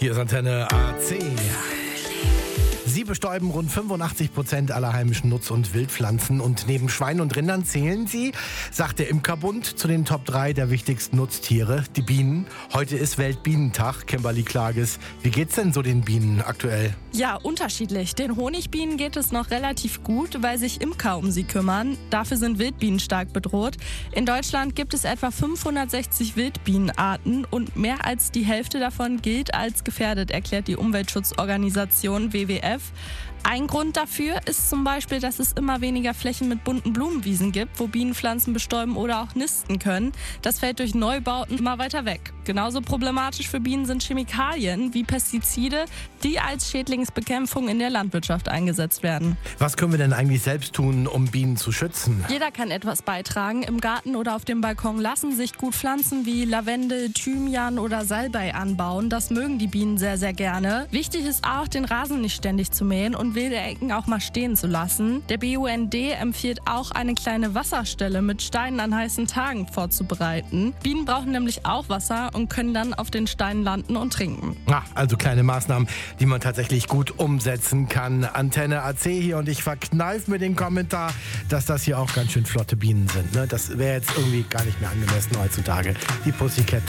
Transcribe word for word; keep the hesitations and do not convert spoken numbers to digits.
Hier ist Antenne A C. Sie bestäuben rund fünfundachtzig Prozent aller heimischen Nutz- und Wildpflanzen. Und neben Schweinen und Rindern zählen sie, sagt der Imkerbund, zu den Top drei der wichtigsten Nutztiere, die Bienen. Heute ist Weltbienentag. Kimberly Klages, wie geht's denn so den Bienen aktuell? Ja, unterschiedlich. Den Honigbienen geht es noch relativ gut, weil sich Imker um sie kümmern. Dafür sind Wildbienen stark bedroht. In Deutschland gibt es etwa fünfhundertsechzig Wildbienenarten und mehr als die Hälfte davon gilt als gefährdet, erklärt die Umweltschutzorganisation W W F. Ein Grund dafür ist zum Beispiel, dass es immer weniger Flächen mit bunten Blumenwiesen gibt, wo Bienen Pflanzen bestäuben oder auch nisten können. Das fällt durch Neubauten immer weiter weg. Genauso problematisch für Bienen sind Chemikalien wie Pestizide, die als Schädlingsbekämpfung in der Landwirtschaft eingesetzt werden. Was können wir denn eigentlich selbst tun, um Bienen zu schützen? Jeder kann etwas beitragen. Im Garten oder auf dem Balkon lassen sich gut Pflanzen wie Lavendel, Thymian oder Salbei anbauen. Das mögen die Bienen sehr, sehr gerne. Wichtig ist auch, den Rasen nicht ständig zu mähen und wilde Ecken auch mal stehen zu lassen. Der B U N D empfiehlt auch, eine kleine Wasserstelle mit Steinen an heißen Tagen vorzubereiten. Bienen brauchen nämlich auch Wasser und können dann auf den Steinen landen und trinken. Ah, also kleine Maßnahmen, die man tatsächlich gut umsetzen kann. Antenne A C hier und ich verkneife mir den Kommentar, dass das hier auch ganz schön flotte Bienen sind. Ne? Das wäre jetzt irgendwie gar nicht mehr angemessen heutzutage. Die Pussycat